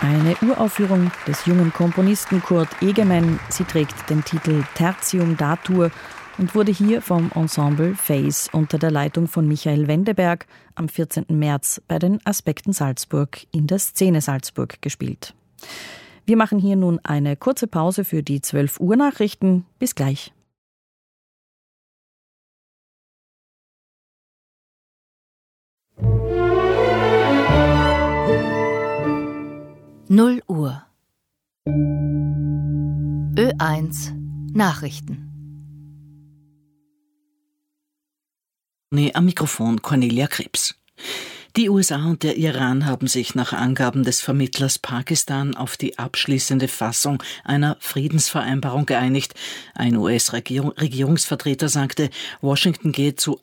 Eine Uraufführung des jungen Komponisten Kurt Egemann. Sie trägt den Titel Tertium Datur und wurde hier vom Ensemble Phase unter der Leitung von Michael Wendeberg am 14. März bei den Aspekten Salzburg in der Szene Salzburg gespielt. Wir machen hier nun eine kurze Pause für die 12 Uhr Nachrichten. Bis gleich. Null Uhr. Ö1 Nachrichten. Am Mikrofon Cornelia Krebs. Die USA und der Iran haben sich nach Angaben des Vermittlers Pakistan auf die abschließende Fassung einer Friedensvereinbarung geeinigt. Ein US-Regierungsvertreter sagte, Washington gehe zu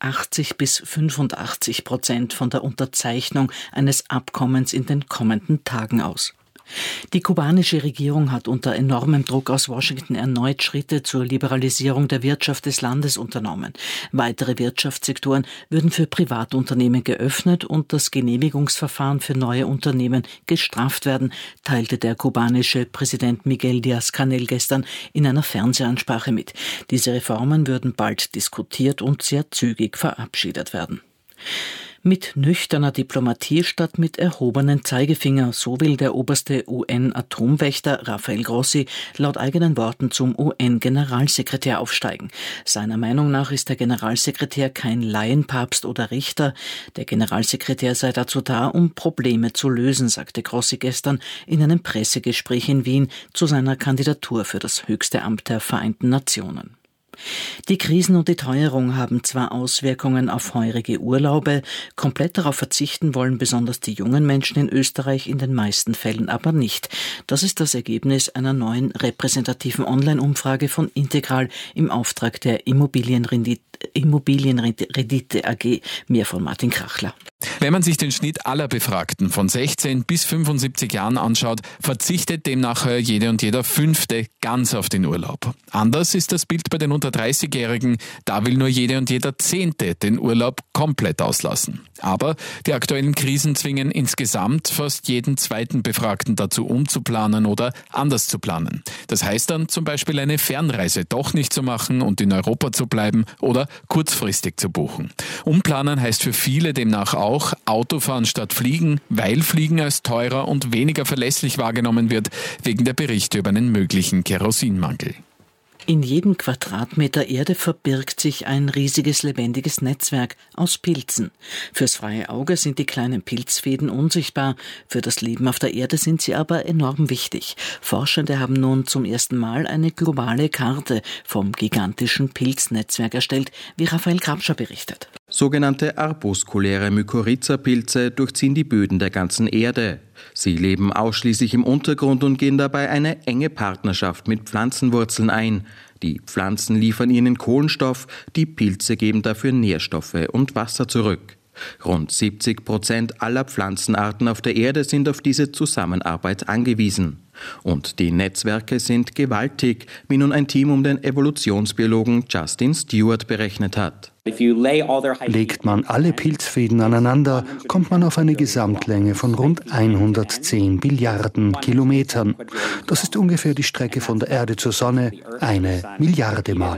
80-85% von der Unterzeichnung eines Abkommens in den kommenden Tagen aus. Die kubanische Regierung hat unter enormem Druck aus Washington erneut Schritte zur Liberalisierung der Wirtschaft des Landes unternommen. Weitere Wirtschaftssektoren würden für Privatunternehmen geöffnet und das Genehmigungsverfahren für neue Unternehmen gestrafft werden, teilte der kubanische Präsident Miguel Díaz-Canel gestern in einer Fernsehansprache mit. Diese Reformen würden bald diskutiert und sehr zügig verabschiedet werden. Mit nüchterner Diplomatie statt mit erhobenen Zeigefinger, so will der oberste UN-Atomwächter Rafael Grossi laut eigenen Worten zum UN-Generalsekretär aufsteigen. Seiner Meinung nach ist der Generalsekretär kein Laienpapst oder Richter. Der Generalsekretär sei dazu da, um Probleme zu lösen, sagte Grossi gestern in einem Pressegespräch in Wien zu seiner Kandidatur für das höchste Amt der Vereinten Nationen. Die Krisen und die Teuerung haben zwar Auswirkungen auf heurige Urlaube, komplett darauf verzichten wollen besonders die jungen Menschen in Österreich in den meisten Fällen aber nicht. Das ist das Ergebnis einer neuen repräsentativen Online-Umfrage von Integral im Auftrag der Immobilienrendite AG. Mehr von Martin Krachler. Wenn man sich den Schnitt aller Befragten von 16 bis 75 Jahren anschaut, verzichtet demnach jede und jeder Fünfte ganz auf den Urlaub. Anders ist das Bild bei den unter 30-Jährigen, da will nur jede und jeder Zehnte den Urlaub komplett auslassen. Aber die aktuellen Krisen zwingen insgesamt fast jeden zweiten Befragten dazu umzuplanen oder anders zu planen. Das heißt dann zum Beispiel eine Fernreise doch nicht zu machen und in Europa zu bleiben oder kurzfristig zu buchen. Umplanen heißt für viele demnach auch Autofahren statt Fliegen, weil Fliegen als teurer und weniger verlässlich wahrgenommen wird, wegen der Berichte über einen möglichen Kerosinmangel. In jedem Quadratmeter Erde verbirgt sich ein riesiges lebendiges Netzwerk aus Pilzen. Fürs freie Auge sind die kleinen Pilzfäden unsichtbar, für das Leben auf der Erde sind sie aber enorm wichtig. Forschende haben nun zum ersten Mal eine globale Karte vom gigantischen Pilznetzwerk erstellt, wie Raphael Grabscher berichtet. Sogenannte arbuskuläre Mykorrhiza-Pilze durchziehen die Böden der ganzen Erde. Sie leben ausschließlich im Untergrund und gehen dabei eine enge Partnerschaft mit Pflanzenwurzeln ein. Die Pflanzen liefern ihnen Kohlenstoff, die Pilze geben dafür Nährstoffe und Wasser zurück. Rund 70% aller Pflanzenarten auf der Erde sind auf diese Zusammenarbeit angewiesen. Und die Netzwerke sind gewaltig, wie nun ein Team um den Evolutionsbiologen Justin Stewart berechnet hat. Legt man alle Pilzfäden aneinander, kommt man auf eine Gesamtlänge von rund 110 Billiarden Kilometern. Das ist ungefähr die Strecke von der Erde zur Sonne, 1 Milliarde Mal.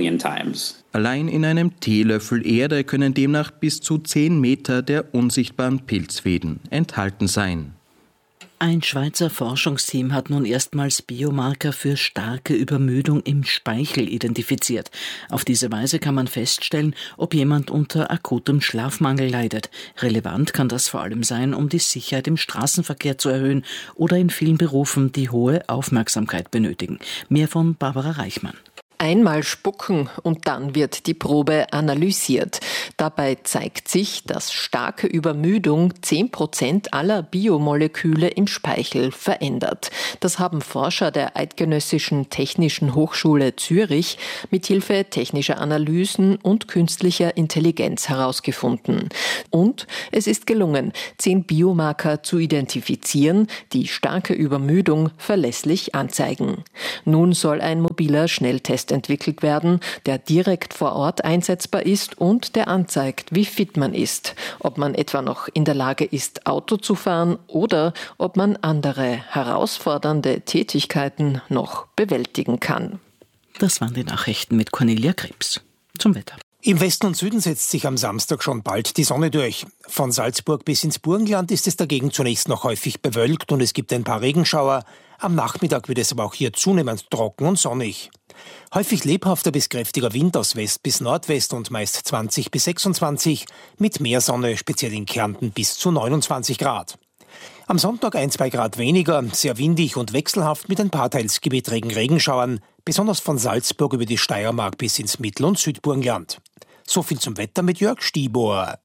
Allein in einem Teelöffel Erde können demnach bis zu 10 Meter der unsichtbaren Pilzfäden enthalten sein. Ein Schweizer Forschungsteam hat nun erstmals Biomarker für starke Übermüdung im Speichel identifiziert. Auf diese Weise kann man feststellen, ob jemand unter akutem Schlafmangel leidet. Relevant kann das vor allem sein, um die Sicherheit im Straßenverkehr zu erhöhen oder in vielen Berufen, die hohe Aufmerksamkeit benötigen. Mehr von Barbara Reichmann. Einmal spucken und dann wird die Probe analysiert. Dabei zeigt sich, dass starke Übermüdung 10% aller Biomoleküle im Speichel verändert. Das haben Forscher der Eidgenössischen Technischen Hochschule Zürich mithilfe technischer Analysen und künstlicher Intelligenz herausgefunden. Und es ist gelungen, 10 Biomarker zu identifizieren, die starke Übermüdung verlässlich anzeigen. Nun soll ein mobiler Schnelltest Test entwickelt werden, der direkt vor Ort einsetzbar ist und der anzeigt, wie fit man ist, ob man etwa noch in der Lage ist, Auto zu fahren oder ob man andere herausfordernde Tätigkeiten noch bewältigen kann. Das waren die Nachrichten mit Cornelia Krebs. Zum Wetter. Im Westen und Süden setzt sich am Samstag schon bald die Sonne durch. Von Salzburg bis ins Burgenland ist es dagegen zunächst noch häufig bewölkt und es gibt ein paar Regenschauer. Am Nachmittag wird es aber auch hier zunehmend trocken und sonnig. Häufig lebhafter bis kräftiger Wind aus West bis Nordwest und meist 20 bis 26, mit mehr Sonne, speziell in Kärnten bis zu 29 Grad. Am Sonntag 1-2 Grad weniger, sehr windig und wechselhaft mit ein paar teils gewittrigen Regenschauern, besonders von Salzburg über die Steiermark bis ins Mittel- und Südburgenland. So viel zum Wetter mit Jörg Stieber.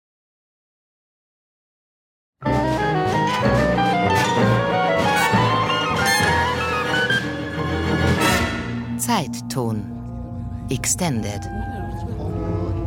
Zeitton. Extended.